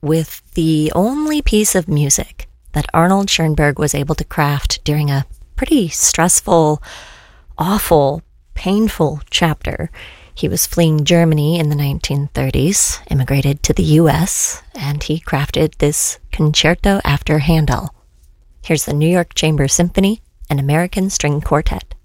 with the only piece of music that Arnold Schoenberg was able to craft during a pretty stressful, awful, painful chapter. He was fleeing Germany in the 1930s, immigrated to the US, and he crafted this concerto after Handel. Here's the New York Chamber Symphony and American String Quartet.